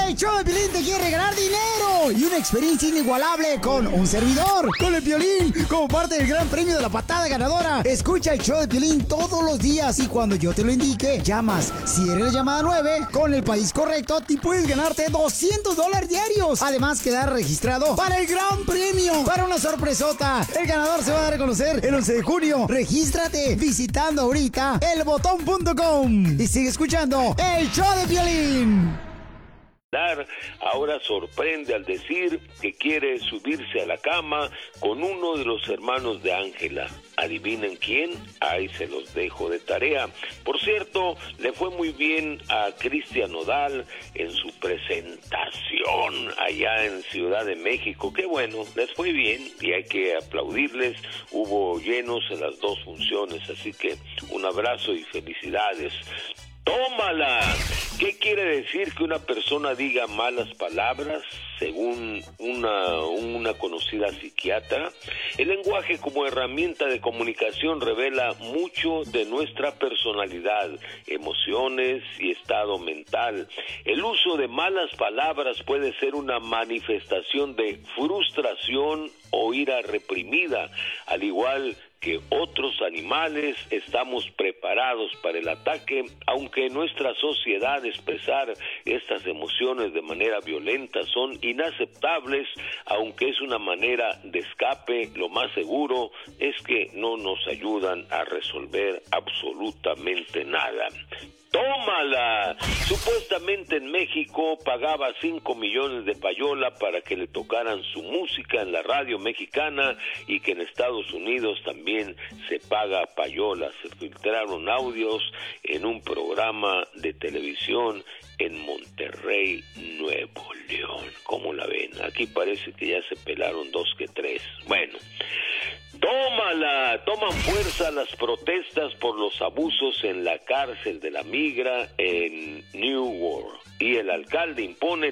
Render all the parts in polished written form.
El show de Piolín te quiere regalar dinero y una experiencia inigualable con un servidor, con el Piolín, como parte del gran premio de la patada ganadora. Escucha el show de Piolín todos los días y cuando yo te lo indique, llamas. Si eres la llamada 9, con el país correcto, te puedes ganarte $200 diarios. Además, quedar registrado para el gran premio, para una sorpresota. El ganador se va a dar a conocer el 11 de junio. Regístrate visitando ahorita elbotón.com y sigue escuchando el show de Piolín. Ahora sorprende al decir que quiere subirse a la cama con uno de los hermanos de Ángela. ¿Adivinen quién? Ahí se los dejo de tarea. Por cierto, le fue muy bien a Cristian Nodal en su presentación allá en Ciudad de México. Qué bueno, les fue bien y hay que aplaudirles. Hubo llenos en las dos funciones, así que un abrazo y felicidades. ¡Tómala! ¿Qué quiere decir que una persona diga malas palabras? Según una conocida psiquiatra, el lenguaje como herramienta de comunicación revela mucho de nuestra personalidad, emociones y estado mental. El uso de malas palabras puede ser una manifestación de frustración o ira reprimida, al igual que otros animales estamos preparados para el ataque, aunque en nuestra sociedad expresar estas emociones de manera violenta son inaceptables, aunque es una manera de escape, lo más seguro es que no nos ayudan a resolver absolutamente nada. ¡Tómala! Supuestamente en México pagaba 5 millones de payola para que le tocaran su música en la radio mexicana y que en Estados Unidos también se paga payola. Se filtraron audios en un programa de televisión en Monterrey, Nuevo León. ¿Cómo la ven? Aquí parece que ya se pelaron 2 que 3. Bueno, tómala. Toman fuerza las protestas por los abusos en la cárcel de la Migra en Newark y el alcalde impone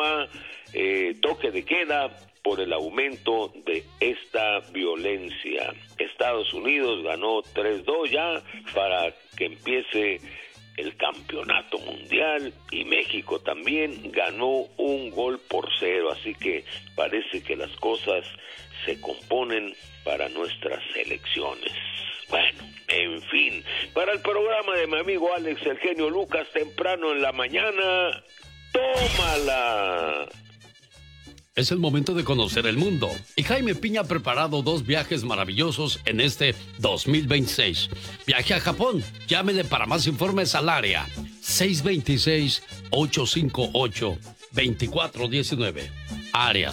toque de queda por el aumento de esta violencia. Estados Unidos ganó 3-2 ya para que empiece el campeonato mundial y México también ganó 1-0, así que parece que las cosas se componen para nuestras selecciones. Bueno, en fin, para el programa de mi amigo Alex El Genio Lucas temprano en la mañana, tómala. Es el momento de conocer el mundo. Y Jaime Piña ha preparado 2 viajes maravillosos en este 2026. Viaje a Japón. Llámele para más informes al área 626-858-2419. Área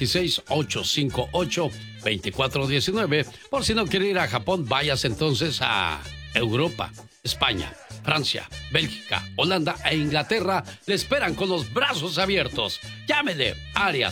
626-858-2419. Por si no quiere ir a Japón, váyase entonces a Europa, España, Francia, Bélgica, Holanda e Inglaterra. Le esperan con los brazos abiertos. Llámele, área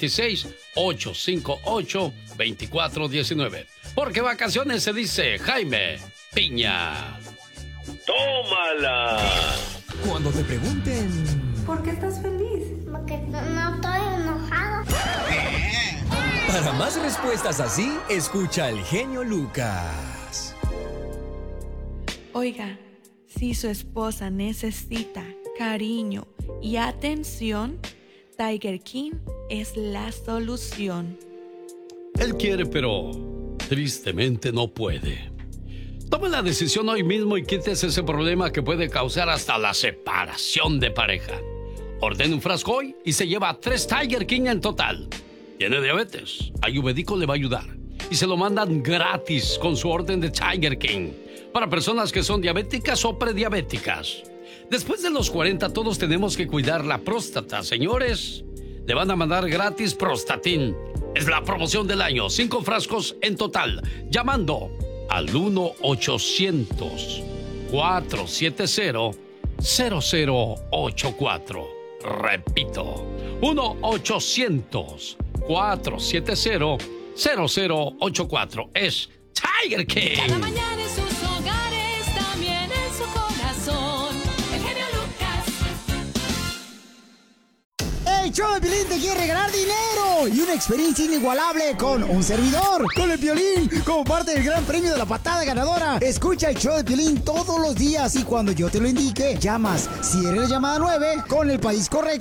626-858-2419. Porque vacaciones se dice Jaime Piña. ¡Tómala! Cuando te pregunten... ¿Por qué estás feliz? Porque no estoy enojado. Para más respuestas así, escucha al genio Lucas. Oiga, si su esposa necesita cariño y atención, Tiger King es la solución. Él quiere, pero tristemente no puede. Tome la decisión hoy mismo y quítese ese problema que puede causar hasta la separación de pareja. Ordene un frasco hoy y se lleva 3 Tiger King en total. Tiene diabetes, Ayurvédico le va a ayudar. Y se lo mandan gratis con su orden de Tiger King. Para personas que son diabéticas o prediabéticas. Después de los 40 todos tenemos que cuidar la próstata, señores. Le van a mandar gratis Prostatin. Es la promoción del año, 5 frascos en total. Llamando al 1-800-470-0084. Repito, 1-800-470-0084. Es Tiger King. Cada mañana en sus hogares, también en su corazón. El genio Lucas. El show de Piolín te quiere regalar dinero y una experiencia inigualable con un servidor, con el Piolín, como parte del gran premio de la patada ganadora. Escucha el show de Piolín todos los días y cuando yo te lo indique, llamas. Si eres la llamada 9, con el país correcto,